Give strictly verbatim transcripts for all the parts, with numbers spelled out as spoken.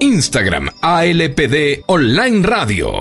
Instagram, A L P D Online Radio.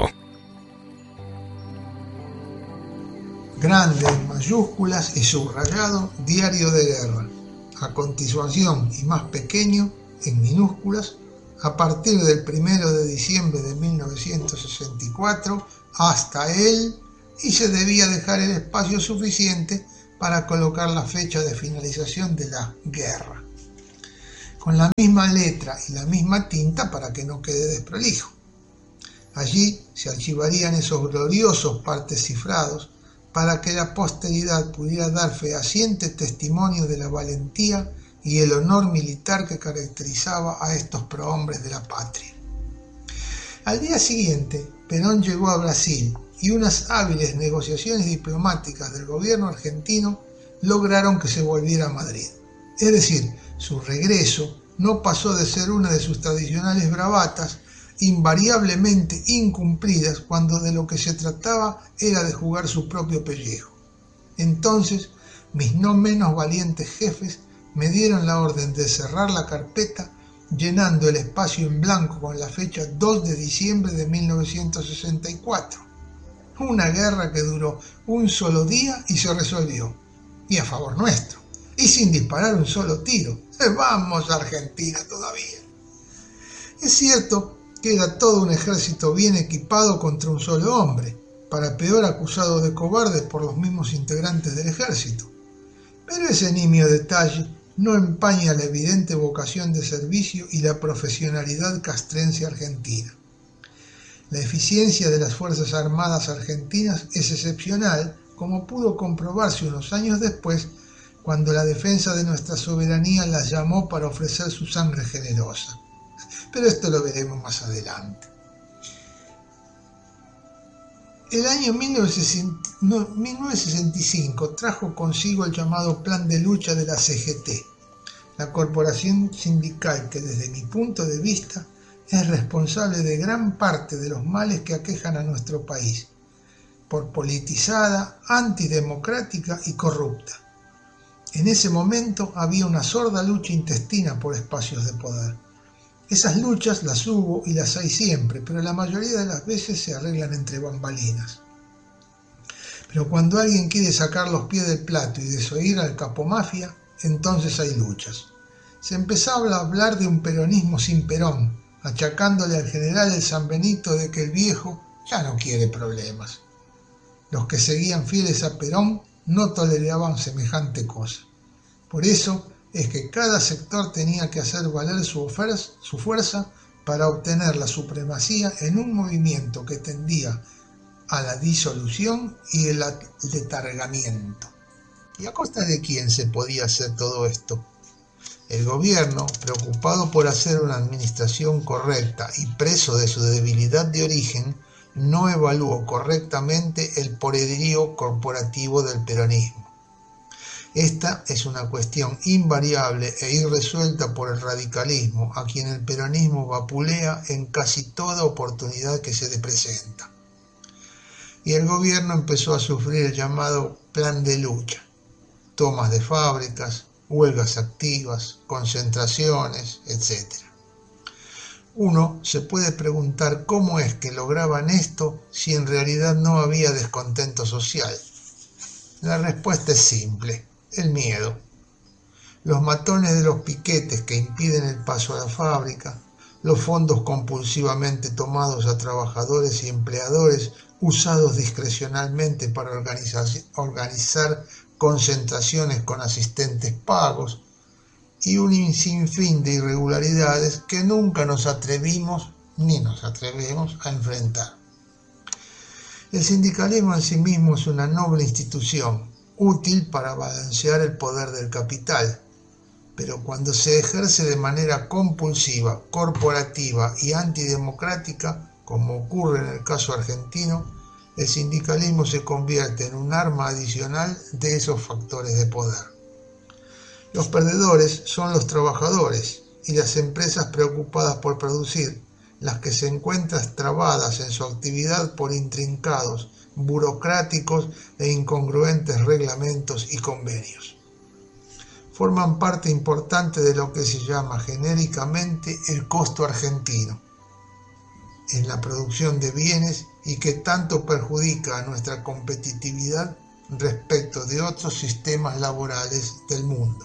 Grande en mayúsculas y subrayado, Diario de Guerra. A continuación, y más pequeño, en minúsculas, a partir del primero de diciembre de mil novecientos sesenta y cuatro hasta él, y se debía dejar el espacio suficiente para colocar la fecha de finalización de la guerra, con la misma letra y la misma tinta para que no quede desprolijo. Allí se archivarían esos gloriosos partes cifrados para que la posteridad pudiera dar fehaciente testimonio de la valentía y el honor militar que caracterizaba a estos prohombres de la patria. Al día siguiente, Perón llegó a Brasil y unas hábiles negociaciones diplomáticas del gobierno argentino lograron que se volviera a Madrid. Es decir, su regreso no pasó de ser una de sus tradicionales bravatas, invariablemente incumplidas cuando de lo que se trataba era de jugar su propio pellejo. Entonces, mis no menos valientes jefes me dieron la orden de cerrar la carpeta, llenando el espacio en blanco con la fecha dos de diciembre de mil novecientos sesenta y cuatro. Una guerra que duró un solo día y se resolvió, y a favor nuestro, y sin disparar un solo tiro. ¡Vamos, Argentina, todavía! Es cierto que era todo un ejército bien equipado contra un solo hombre, para peor acusado de cobarde por los mismos integrantes del ejército. Pero ese nimio detalle no empaña la evidente vocación de servicio y la profesionalidad castrense argentina. La eficiencia de las Fuerzas Armadas argentinas es excepcional, como pudo comprobarse unos años después, cuando la defensa de nuestra soberanía las llamó para ofrecer su sangre generosa. Pero esto lo veremos más adelante. El año mil novecientos sesenta y cinco trajo consigo el llamado Plan de Lucha de la C G T, la corporación sindical que desde mi punto de vista es responsable de gran parte de los males que aquejan a nuestro país, por politizada, antidemocrática y corrupta. En ese momento había una sorda lucha intestina por espacios de poder. Esas luchas las hubo y las hay siempre, pero la mayoría de las veces se arreglan entre bambalinas. Pero cuando alguien quiere sacar los pies del plato y desoír al capomafia, entonces hay luchas. Se empezaba a hablar de un peronismo sin Perón, achacándole al general el San Benito de que el viejo ya no quiere problemas. Los que seguían fieles a Perón no toleraban semejante cosa. Por eso es que cada sector tenía que hacer valer su, oferta, su fuerza para obtener la supremacía en un movimiento que tendía a la disolución y el letargamiento. ¿Y a costa de quién se podía hacer todo esto? El gobierno, preocupado por hacer una administración correcta y preso de su debilidad de origen, no evaluó correctamente el poderío corporativo del peronismo. Esta es una cuestión invariable e irresuelta por el radicalismo, a quien el peronismo vapulea en casi toda oportunidad que se le presenta. Y el gobierno empezó a sufrir el llamado plan de lucha, tomas de fábricas, huelgas activas, concentraciones, etcétera. Uno se puede preguntar cómo es que lograban esto si en realidad no había descontento social. La respuesta es simple: el miedo. Los matones de los piquetes que impiden el paso a la fábrica, los fondos compulsivamente tomados a trabajadores y empleadores usados discrecionalmente para organizar, organizar concentraciones con asistentes pagos y un sinfín de irregularidades que nunca nos atrevimos ni nos atrevemos a enfrentar. El sindicalismo en sí mismo es una noble institución, útil para balancear el poder del capital, pero cuando se ejerce de manera compulsiva, corporativa y antidemocrática, como ocurre en el caso argentino, el sindicalismo se convierte en un arma adicional de esos factores de poder. Los perdedores son los trabajadores y las empresas preocupadas por producir, las que se encuentran trabadas en su actividad por intrincados, burocráticos e incongruentes reglamentos y convenios. forman parte importante de lo que se llama genéricamente el costo argentino en la producción de bienes y que tanto perjudica a nuestra competitividad respecto de otros sistemas laborales del mundo.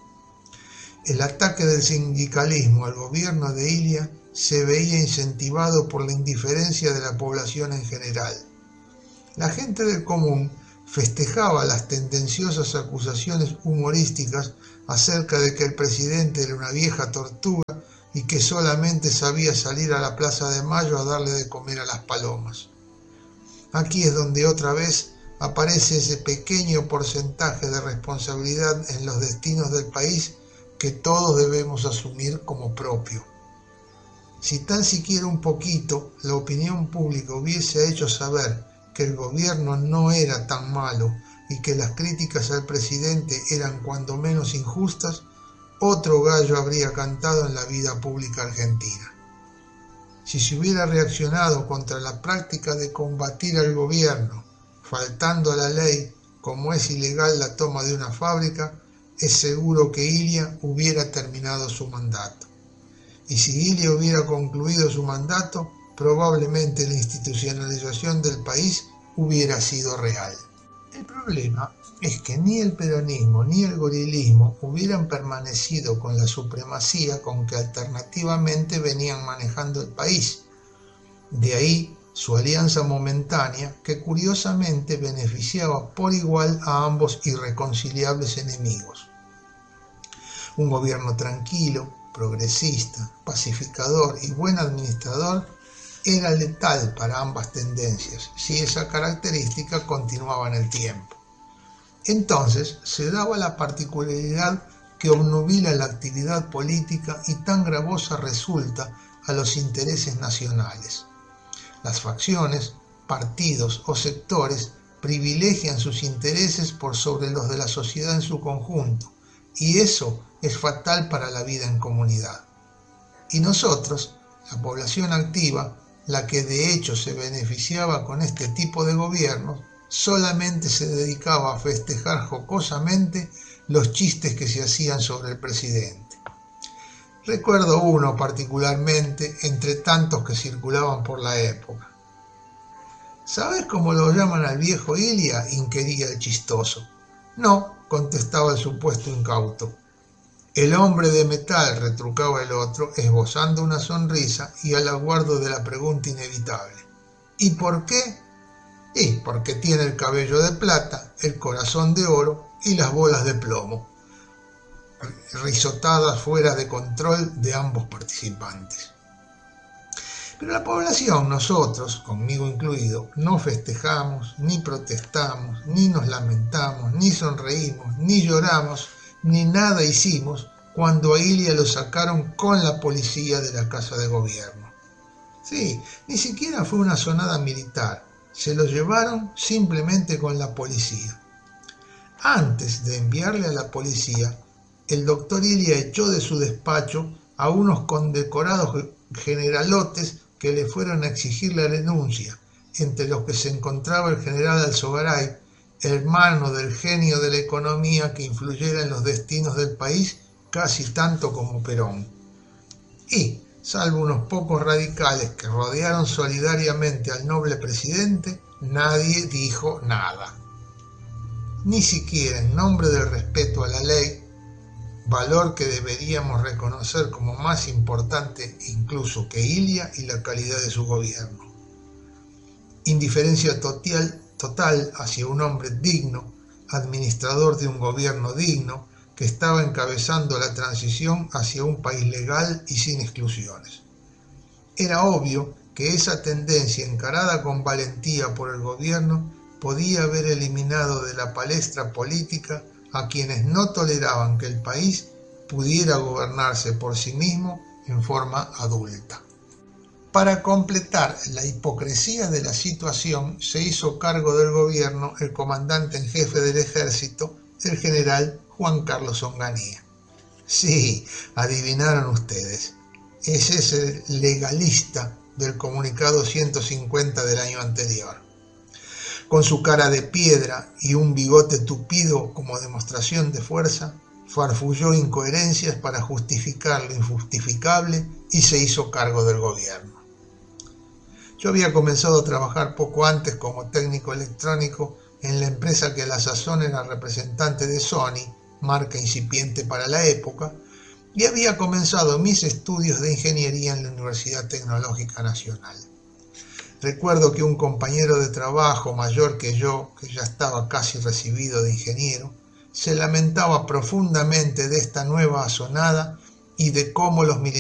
El ataque del sindicalismo al gobierno de Ilia se veía incentivado por la indiferencia de la población en general. La gente del común festejaba las tendenciosas acusaciones humorísticas acerca de que el presidente era una vieja tortuga y que solamente sabía salir a la Plaza de Mayo a darle de comer a las palomas. Aquí es donde otra vez aparece ese pequeño porcentaje de responsabilidad en los destinos del país que todos debemos asumir como propio. Si tan siquiera un poquito la opinión pública hubiese hecho saber que el gobierno no era tan malo y que las críticas al presidente eran cuando menos injustas, otro gallo habría cantado en la vida pública argentina. Si se hubiera reaccionado contra la práctica de combatir al gobierno, faltando a la ley como es ilegal la toma de una fábrica, es seguro que Ilia hubiera terminado su mandato. Y si Ilia hubiera concluido su mandato, probablemente la institucionalización del país hubiera sido real. El problema es que ni el peronismo ni el gorilismo hubieran permanecido con la supremacía con que alternativamente venían manejando el país. De ahí su alianza momentánea que curiosamente beneficiaba por igual a ambos irreconciliables enemigos. Un gobierno tranquilo, progresista, pacificador y buen administrador era letal para ambas tendencias si esa característica continuaba en el tiempo. Entonces se daba la particularidad que obnubila la actividad política y tan gravosa resulta a los intereses nacionales. Las facciones, partidos o sectores privilegian sus intereses por sobre los de la sociedad en su conjunto, y eso es fatal para la vida en comunidad. Y nosotros, la población activa, la que de hecho se beneficiaba con este tipo de gobiernos, solamente se dedicaba a festejar jocosamente los chistes que se hacían sobre el presidente. Recuerdo uno particularmente entre tantos que circulaban por la época. ¿Sabes cómo lo llaman al viejo Ilia?, inquiría el chistoso. No, contestaba el supuesto incauto. El hombre de metal, retrucaba el otro, esbozando una sonrisa y al aguardo de la pregunta inevitable. ¿Y por qué? Y porque tiene el cabello de plata, el corazón de oro y las bolas de plomo, risotadas fuera de control de ambos participantes. Pero la población, nosotros, conmigo incluido, no festejamos, ni protestamos, ni nos lamentamos, ni sonreímos, ni lloramos, ni nada hicimos cuando a Ilia lo sacaron con la policía de la Casa de Gobierno. Sí, ni siquiera fue una sonada militar, se lo llevaron simplemente con la policía. Antes de enviarle a la policía, el doctor Ilia echó de su despacho a unos condecorados generalotes que le fueron a exigir la renuncia, entre los que se encontraba el general Alzogaray, hermano del genio de la economía que influyera en los destinos del país casi tanto como Perón. Y, salvo unos pocos radicales que rodearon solidariamente al noble presidente, nadie dijo nada. Ni siquiera en nombre del respeto a la ley, valor que deberíamos reconocer como más importante incluso que Ilia y la calidad de su gobierno. Indiferencia total, total hacia un hombre digno, administrador de un gobierno digno, que estaba encabezando la transición hacia un país legal y sin exclusiones. Era obvio que esa tendencia encarada con valentía por el gobierno podía haber eliminado de la palestra política a quienes no toleraban que el país pudiera gobernarse por sí mismo en forma adulta. Para completar la hipocresía de la situación, se hizo cargo del gobierno el comandante en jefe del ejército, el general Juan Carlos Onganía. Sí, adivinaron ustedes, es ese legalista del comunicado ciento cincuenta del año anterior. Con su cara de piedra y un bigote tupido como demostración de fuerza, farfulló incoherencias para justificar lo injustificable y se hizo cargo del gobierno. Yo había comenzado a trabajar poco antes como técnico electrónico en la empresa que a la sazón era representante de Sony, marca incipiente para la época, y había comenzado mis estudios de ingeniería en la Universidad Tecnológica Nacional. Recuerdo que un compañero de trabajo mayor que yo, que ya estaba casi recibido de ingeniero, se lamentaba profundamente de esta nueva asonada y de cómo los militares